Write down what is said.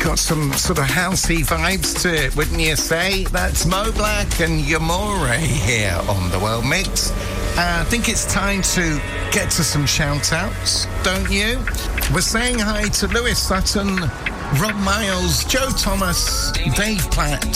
got some sort of housey vibes to it, wouldn't you say? That's Mo Black and Yamore here on The World Mix. I think it's time to get to some shout-outs, don't you? We're saying hi to Lewis Sutton, Rob Miles, Joe Thomas, Dave Platt,